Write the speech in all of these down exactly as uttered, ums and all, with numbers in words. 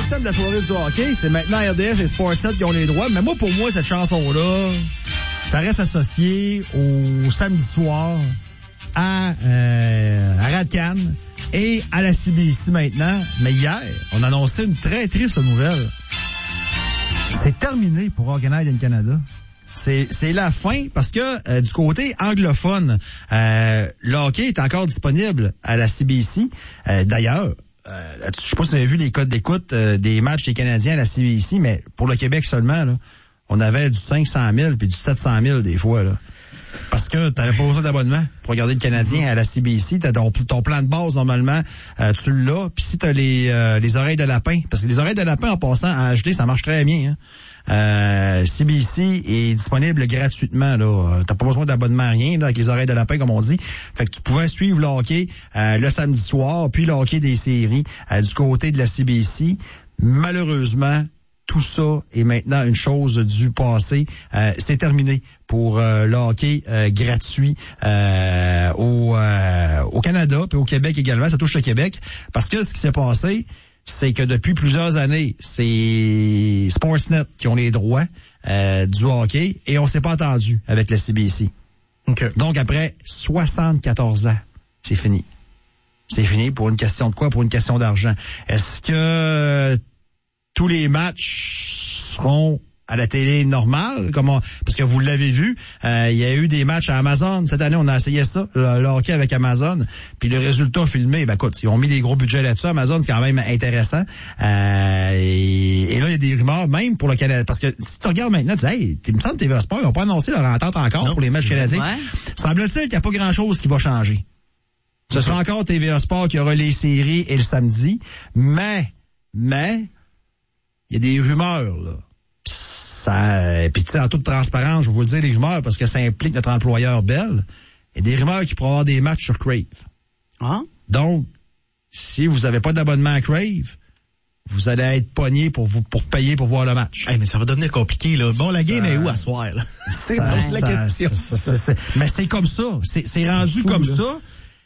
thème de la soirée du hockey. C'est maintenant R D S et Sportsnet qui ont les droits. Mais moi, pour moi, cette chanson-là, ça reste associé au samedi soir à, euh, à Radcan et à la C B C maintenant. Mais hier, on annonçait une très triste nouvelle. C'est terminé pour Hockey Night in Canada. C'est, c'est la fin parce que euh, du côté anglophone, euh, le hockey est encore disponible à la C B C. Euh, d'ailleurs, euh, je sais pas si vous avez vu les codes d'écoute euh, des matchs des Canadiens à la C B C, mais pour le Québec seulement, là, on avait du cinq cent mille puis du sept cent mille des fois, là. Parce que t'avais pas besoin d'abonnement pour regarder le Canadien à la C B C. T'as ton, ton plan de base, normalement, euh, tu l'as. Puis si t'as les, euh, les oreilles de lapin, parce que les oreilles de lapin, en passant à H D, ça marche très bien, hein. Euh, C B C est disponible gratuitement, là. T'as pas besoin d'abonnement, rien, là, avec les oreilles de lapin, comme on dit. Fait que tu pouvais suivre le hockey euh, le samedi soir, puis le hockey des séries euh, du côté de la C B C. Malheureusement, tout ça est maintenant une chose du passé. Euh, c'est terminé pour euh, le hockey euh, gratuit euh, au, euh, au Canada puis au Québec également. Ça touche le Québec parce que ce qui s'est passé, c'est que depuis plusieurs années, c'est Sportsnet qui ont les droits euh, du hockey et on s'est pas entendu avec la C B C. Okay. Donc après soixante-quatorze ans, c'est fini. C'est fini pour une question de quoi? Pour une question d'argent. Est-ce que tous les matchs seront à la télé normale? Comment? Parce que vous l'avez vu, euh, il y a eu des matchs à Amazon. Cette année, on a essayé ça, le, le hockey avec Amazon. Puis le résultat filmé, ben écoute, ils ont mis des gros budgets là-dessus. Amazon, c'est quand même intéressant. Euh, et, et là, il y a des rumeurs même pour le Canada. Parce que si tu regardes maintenant, tu dis, hey, il me semble que T V A Sport, ils n'ont pas annoncé leur entente encore non. pour les matchs canadiens. Ouais. Semble-t-il qu'il n'y a pas grand-chose qui va changer. Ce sera encore T V A Sport qui aura les séries et le samedi. Mais, mais, il y a des rumeurs, là. Pis ça, puis tu sais, en toute transparence, je vais vous le dire, les rumeurs, parce que ça implique notre employeur Bell. Il y a des rumeurs qui pourraient avoir des matchs sur Crave. Ah? Donc, si vous n'avez pas d'abonnement à Crave, vous allez être pogné pour vous, pour payer pour voir le match. Hey, mais ça va devenir compliqué, là. Bon, la game ça, est où à soir, là? C'est ça, ça, la question. Ça, ça, ça, mais c'est comme ça. C'est, c'est rendu fou, comme là. ça.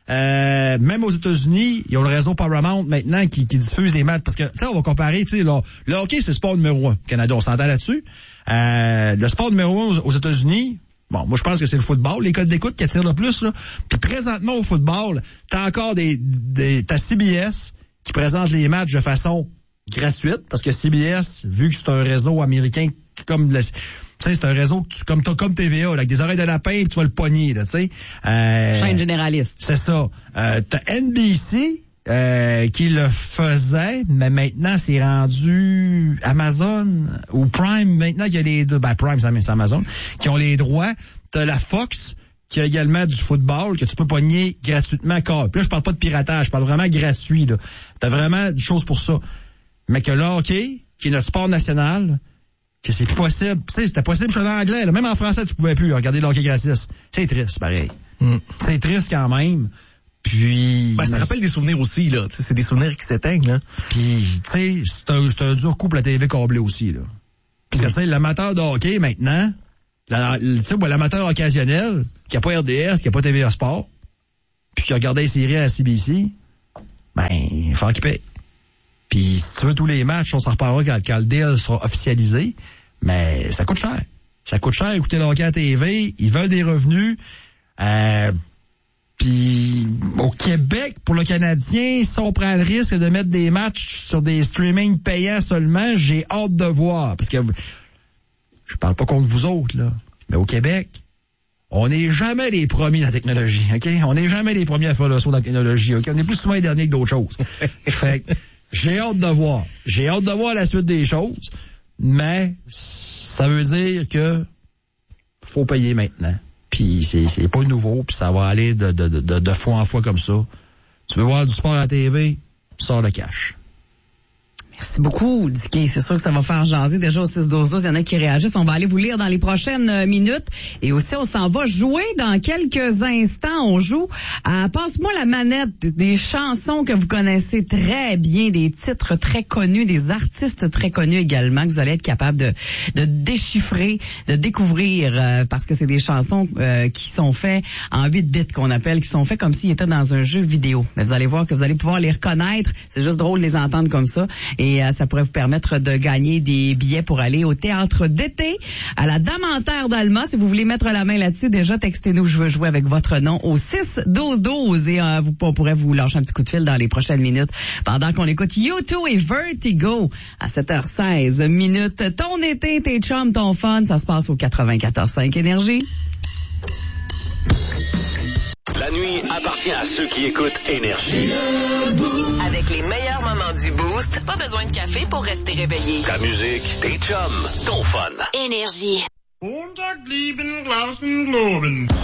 Euh, même aux États-Unis, ils ont le réseau Paramount maintenant qui, qui diffuse les matchs. Parce que, tu sais, on va comparer, tu sais, le, le hockey, c'est le sport numéro un au Canada, on s'entend là-dessus. Euh, le sport numéro un aux États-Unis, bon, moi, je pense que c'est le football, les codes d'écoute qui attirent le plus, là. Puis présentement, au football, t'as encore des, des t'as C B S qui présente les matchs de façon gratuite, parce que C B S, vu que c'est un réseau américain comme le, tu sais, c'est un réseau que tu, comme t'as comme T V A, là, avec des oreilles de lapin, puis tu vas le pogner, là, tu sais. Euh, Chaîne généraliste. C'est ça. Euh, t'as N B C euh, qui le faisait, mais maintenant c'est rendu Amazon ou Prime. Maintenant qu'il y a les deux, ben Prime c'est Amazon, qui ont les droits. T'as la Fox qui a également du football que tu peux pogner gratuitement. Puis là, je parle pas de piratage, je parle vraiment gratuit. Là. T'as vraiment des choses pour ça. Mais que le hockey, qui est notre sport national, que c'est possible. Tu sais, c'était possible en anglais. Là. Même en français, tu pouvais plus regarder le hockey gratis. C'est triste, pareil. Mm. C'est triste quand même. Puis... Ben, ça rappelle des souvenirs aussi, là. T'sais, c'est des souvenirs qui s'éteignent, là. Puis, tu sais, c'est un, c'est un dur coup pour la T V câblée aussi, là. Puis, oui. Tu sais, l'amateur de hockey, maintenant, la, tu sais, l'amateur occasionnel, qui a pas R D S, qui a pas T V A Sport, puis qui a regardé les séries à la C B C, ben, il faut qu'il paye. Puis, si tu veux tous les matchs, on s'en reparlera quand, quand le deal sera officialisé, mais ça coûte cher. Ça coûte cher écouter le hockey à T V, ils veulent des revenus, euh, puis au Québec, pour le Canadien, si on prend le risque de mettre des matchs sur des streamings payants seulement, j'ai hâte de voir. Parce que je parle pas contre vous autres, là. Mais au Québec, on n'est jamais les premiers dans la technologie, OK? On n'est jamais les premiers à faire le saut dans la technologie, OK? On est plus souvent les derniers que d'autres choses. Fait que j'ai hâte de voir. J'ai hâte de voir la suite des choses, mais ça veut dire que faut payer maintenant. Puis c'est, c'est pas nouveau, puis ça va aller de, de, de, de fois en fois comme ça. Tu veux voir du sport à la T V, sors le cash. Merci beaucoup, Dicky. C'est sûr que ça va faire jaser déjà au six douze douze. Il y en a qui réagissent. On va aller vous lire dans les prochaines minutes. Et aussi, on s'en va jouer dans quelques instants. On joue à Passe-moi la manette, des chansons que vous connaissez très bien, des titres très connus, des artistes très connus également, que vous allez être capable de, de déchiffrer, de découvrir, euh, parce que c'est des chansons euh, qui sont faites en huit bits, qu'on appelle, qui sont faites comme s'ils étaient dans un jeu vidéo. Mais vous allez voir que vous allez pouvoir les reconnaître. C'est juste drôle de les entendre comme ça. Et Et ça, ça pourrait vous permettre de gagner des billets pour aller au théâtre d'été à la Damentaire d'Alma. Si vous voulez mettre la main là-dessus, déjà, textez-nous « Je veux jouer » avec votre nom au six douze douze et euh, vous, on pourrait vous lâcher un petit coup de fil dans les prochaines minutes pendant qu'on écoute U deux et Vertigo à sept heures seize minutes. Ton été, tes chums, ton fun, ça se passe au quatre-vingt-quatorze cinq Énergie. La nuit appartient à ceux qui écoutent Énergie. Avec les meilleurs moments du Boost, pas besoin de café pour rester réveillé. Ta musique, tes chums, ton fun. Énergie.